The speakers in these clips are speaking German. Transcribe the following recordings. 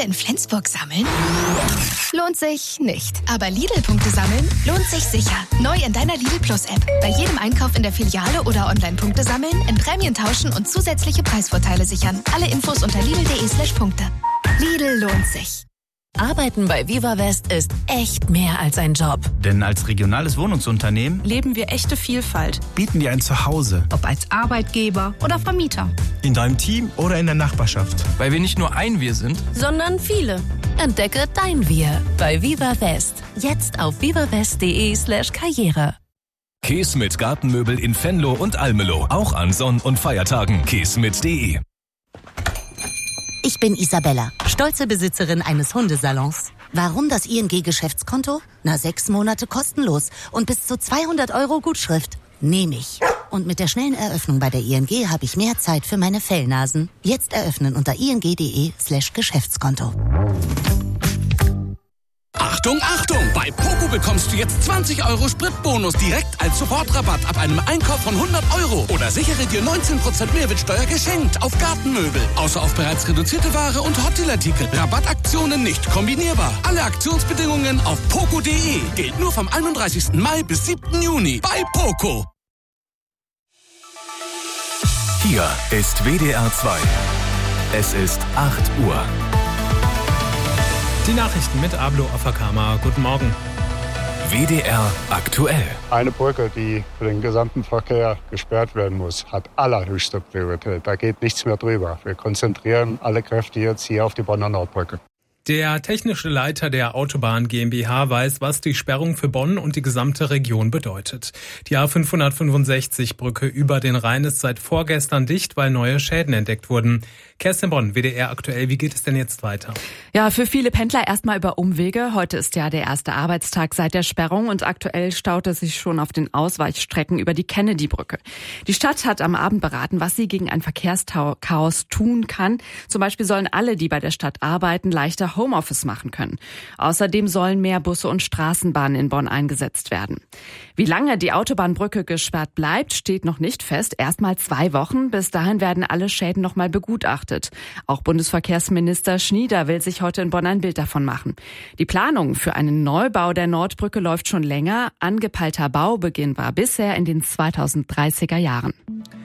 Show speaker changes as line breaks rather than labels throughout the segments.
in Flensburg sammeln? Lohnt sich nicht. Aber Lidl-Punkte sammeln lohnt sich sicher. Neu in deiner Lidl Plus-App. Bei jedem Einkauf in der Filiale oder Online-Punkte sammeln, in Prämien tauschen und zusätzliche Preisvorteile sichern. Alle Infos unter lidl.de/Punkte. Lidl lohnt sich.
Arbeiten bei Viva West ist echt mehr als ein Job.
Denn als regionales Wohnungsunternehmen
leben wir echte Vielfalt.
Bieten wir ein Zuhause.
Ob als Arbeitgeber oder Vermieter.
In deinem Team oder in der Nachbarschaft.
Weil wir nicht nur ein Wir sind,
sondern viele. Entdecke dein Wir bei Viva West. Jetzt auf vivawest.de/Karriere.
Käse mit Gartenmöbel in Venlo und Almelo. Auch an Sonn- und Feiertagen. käsmit.de.
Ich bin Isabella, stolze Besitzerin eines Hundesalons. Warum das ING-Geschäftskonto? 6 Monate kostenlos und bis zu 200 € Gutschrift. Nehme ich. Und mit der schnellen Eröffnung bei der ING habe ich mehr Zeit für meine Fellnasen. Jetzt eröffnen unter ing.de/Geschäftskonto.
Achtung, Achtung! Bei Poco bekommst du jetzt 20 € Spritbonus direkt als Sofortrabatt ab einem Einkauf von 100 €. Oder sichere dir 19% Mehrwertsteuer geschenkt auf Gartenmöbel. Außer auf bereits reduzierte Ware und Hotdealer-Ticket. Rabattaktionen nicht kombinierbar. Alle Aktionsbedingungen auf poco.de. Gilt nur vom 31. Mai bis 7. Juni bei Poco.
Hier ist WDR 2. Es ist 8 Uhr.
Die Nachrichten mit Ablo Afakama. Guten Morgen.
WDR aktuell.
Eine Brücke, die für den gesamten Verkehr gesperrt werden muss, hat allerhöchste Priorität. Da geht nichts mehr drüber. Wir konzentrieren alle Kräfte jetzt hier auf die Bonner Nordbrücke.
Der technische Leiter der Autobahn GmbH weiß, was die Sperrung für Bonn und die gesamte Region bedeutet. Die A565-Brücke über den Rhein ist seit vorgestern dicht, weil neue Schäden entdeckt wurden. Kerstin Bonn, WDR aktuell. Wie geht es denn jetzt weiter?
Ja, für viele Pendler erstmal über Umwege. Heute ist ja der erste Arbeitstag seit der Sperrung und aktuell staut es sich schon auf den Ausweichstrecken über die Kennedy-Brücke. Die Stadt hat am Abend beraten, was sie gegen ein Verkehrschaos tun kann. Zum Beispiel sollen alle, die bei der Stadt arbeiten, leichter Homeoffice machen können. Außerdem sollen mehr Busse und Straßenbahnen in Bonn eingesetzt werden. Wie lange die Autobahnbrücke gesperrt bleibt, steht noch nicht fest. Erstmal 2 Wochen. Bis dahin werden alle Schäden nochmal begutachtet. Auch Bundesverkehrsminister Schnieder will sich heute in Bonn ein Bild davon machen. Die Planung für einen Neubau der Nordbrücke läuft schon länger. Angepeilter Baubeginn war bisher in den 2030er Jahren.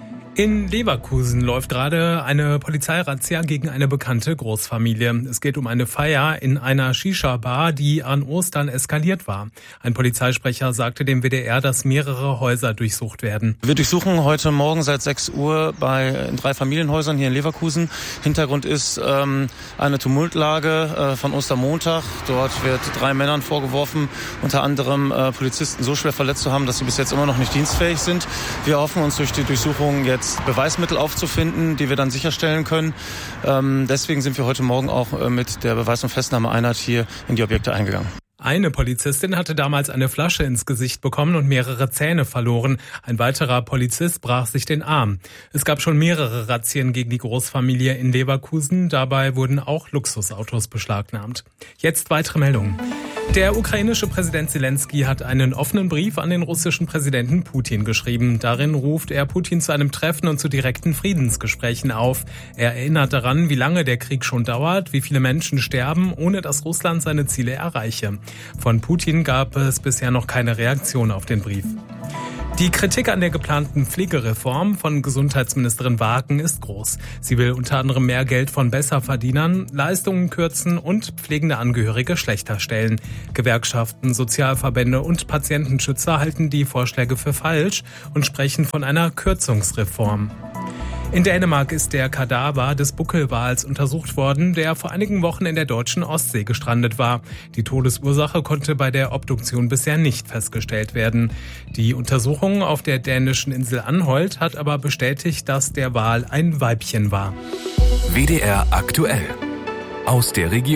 In Leverkusen läuft gerade eine Polizeirazzia gegen eine bekannte Großfamilie. Es geht um eine Feier in einer Shisha-Bar, die an Ostern eskaliert war. Ein Polizeisprecher sagte dem WDR, dass mehrere Häuser durchsucht werden.
Wir durchsuchen heute Morgen seit 6 Uhr in 3 Familienhäusern hier in Leverkusen. Hintergrund ist eine Tumultlage von Ostermontag. Dort wird 3 Männern vorgeworfen, unter anderem Polizisten so schwer verletzt zu haben, dass sie bis jetzt immer noch nicht dienstfähig sind. Wir hoffen uns durch die Durchsuchung jetzt Beweismittel aufzufinden, die wir dann sicherstellen können. Deswegen sind wir heute Morgen auch mit der Beweis- und Festnahmeeinheit hier in die Objekte eingegangen.
Eine Polizistin hatte damals eine Flasche ins Gesicht bekommen und mehrere Zähne verloren. Ein weiterer Polizist brach sich den Arm. Es gab schon mehrere Razzien gegen die Großfamilie in Leverkusen. Dabei wurden auch Luxusautos beschlagnahmt. Jetzt weitere Meldungen. Der ukrainische Präsident Zelensky hat einen offenen Brief an den russischen Präsidenten Putin geschrieben. Darin ruft er Putin zu einem Treffen und zu direkten Friedensgesprächen auf. Er erinnert daran, wie lange der Krieg schon dauert, wie viele Menschen sterben, ohne dass Russland seine Ziele erreiche. Von Putin gab es bisher noch keine Reaktion auf den Brief. Die Kritik an der geplanten Pflegereform von Gesundheitsministerin Wagen ist groß. Sie will unter anderem mehr Geld von Besserverdienern, Leistungen kürzen und pflegende Angehörige schlechter stellen. Gewerkschaften, Sozialverbände und Patientenschützer halten die Vorschläge für falsch und sprechen von einer Kürzungsreform. In Dänemark ist der Kadaver des Buckelwals untersucht worden, der vor einigen Wochen in der deutschen Ostsee gestrandet war. Die Todesursache konnte bei der Obduktion bisher nicht festgestellt werden. Die Untersuchung auf der dänischen Insel Anholt hat aber bestätigt, dass der Wal ein Weibchen war.
WDR aktuell. Aus der Region.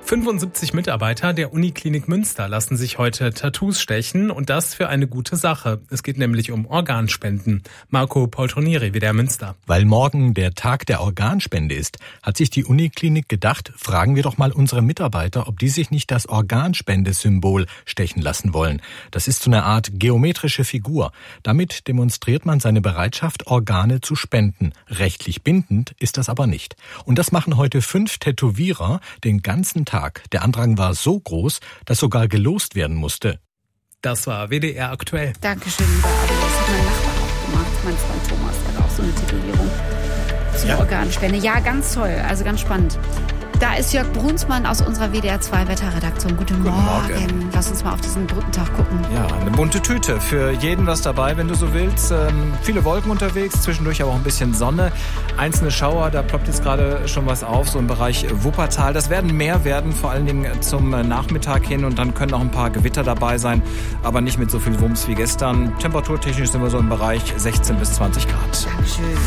75 Mitarbeiter der Uniklinik Münster lassen sich heute Tattoos stechen und das für eine gute Sache. Es geht nämlich um Organspenden. Marco Poltronieri, WDR Münster.
Weil morgen der Tag der Organspende ist, hat sich die Uniklinik gedacht, fragen wir doch mal unsere Mitarbeiter, ob die sich nicht das Organspendesymbol stechen lassen wollen. Das ist so eine Art geometrische Figur. Damit demonstriert man seine Bereitschaft, Organe zu spenden. Rechtlich bindend ist das aber nicht. Und das machen heute 5 Tätowierer den ganzen Tag. Der Andrang war so groß, dass sogar gelost werden musste.
Das war WDR aktuell.
Dankeschön, lieber Adi. Das hat mein Nachbar auch gemacht. Mein Freund Thomas, der hat auch so eine Tätowierung zur Organspende. Ja, ganz toll, also ganz spannend. Da ist Jörg Brunsmann aus unserer WDR 2 Wetterredaktion. Guten Morgen. Lass uns mal auf diesen Brückentag gucken.
Ja, eine bunte Tüte. Für jeden was dabei, wenn du so willst. Viele Wolken unterwegs, zwischendurch aber auch ein bisschen Sonne. Einzelne Schauer, da ploppt jetzt gerade schon was auf, so im Bereich Wuppertal. Das werden mehr werden, vor allen Dingen zum Nachmittag hin. Und dann können auch ein paar Gewitter dabei sein, aber nicht mit so viel Wumms wie gestern. Temperaturtechnisch sind wir so im Bereich 16 bis 20 Grad.
Dankeschön.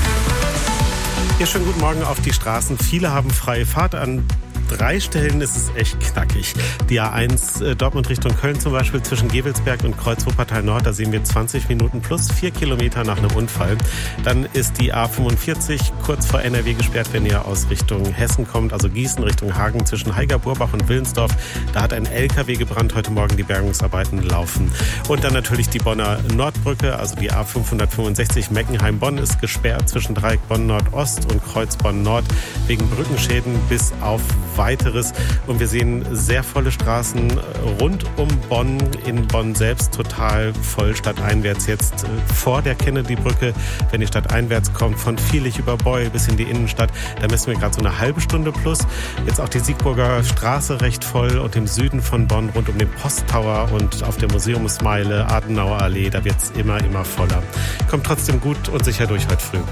Ja, schönen guten Morgen auf die Straßen. Viele haben freie Fahrt. An 3 Stellen ist es echt knackig. Die A1 Dortmund Richtung Köln zum Beispiel zwischen Gevelsberg und Kreuz Wuppertal Nord, da sehen wir 20 Minuten plus 4 Kilometer nach einem Unfall. Dann ist die A45 kurz vor NRW gesperrt, wenn ihr aus Richtung Hessen kommt, also Gießen Richtung Hagen zwischen Heiger-Burbach und Willensdorf. Da hat ein LKW gebrannt, heute Morgen die Bergungsarbeiten laufen. Und dann natürlich die Bonner Nordbrücke, also die A565 Meckenheim-Bonn ist gesperrt zwischen Dreieck Bonn Nordost und Kreuz Bonn Nord wegen Brückenschäden bis auf Weiteres. Und wir sehen sehr volle Straßen rund um Bonn, in Bonn selbst total voll, stadteinwärts jetzt vor der Kennedy-Brücke. Wenn ihr stadteinwärts kommt, von Vielich über Beul bis in die Innenstadt, da messen wir gerade so eine halbe Stunde plus. Jetzt auch die Siegburger Straße recht voll und im Süden von Bonn rund um den Posttower und auf der Museumsmeile, Adenauer Allee, da wird es immer voller. Kommt trotzdem gut und sicher durch heute früh.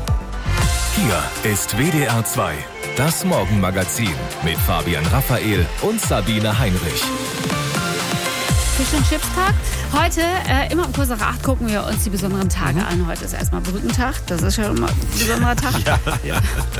Hier ist WDR 2, das Morgenmagazin mit Fabian Raphael und Sabine Heinrich.
Fisch- und Chips-Tag. Heute, immer um kurz nach 8, gucken wir uns die besonderen Tage an. Heute ist erstmal Brückentag. Das ist schon mal ein besonderer Tag.
Ja.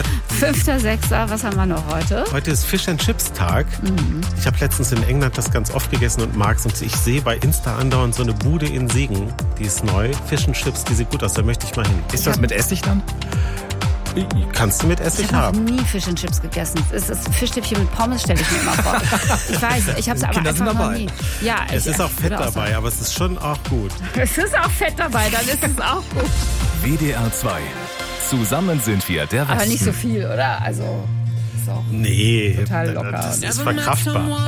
5.6. Was haben wir noch heute?
Heute ist Fish and Chips Tag. Ich habe letztens in England das ganz oft gegessen und mag's. Und ich sehe bei Insta andauernd so eine Bude in Siegen. Die ist neu. Fish and Chips, die sieht gut aus. Da möchte ich mal hin.
Ist das mit Essig dann?
Kannst du mit Essig haben?
Ich habe nie Fish and Chips gegessen. Es ist Fischstäbchen mit Pommes, stelle ich mir immer vor. Ich weiß, ich habe es aber einfach noch nie. Ja,
es ist auch Fett dabei, aber es ist schon auch gut.
Es ist auch Fett dabei, dann ist es auch gut.
WDR 2. Zusammen sind wir der Westen.
Aber nicht so viel, oder? Also, ist auch
nee,
total locker.
Das ist verkraftbar.